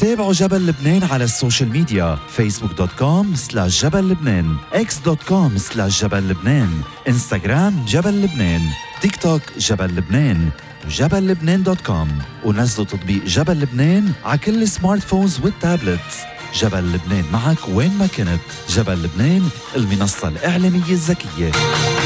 تابعوا جبل لبنان على السوشيال ميديا facebook.com/جبل لبنان x.com/جبل لبنان انستغرام جبل لبنان تيك توك جبل لبنان وجبل لبنان.com ونزلوا تطبيق جبل لبنان على كل السمارت فونز والتابلتس. جبل لبنان معك وين ما كنت. جبل لبنان، المنصة الإعلامية الذكية.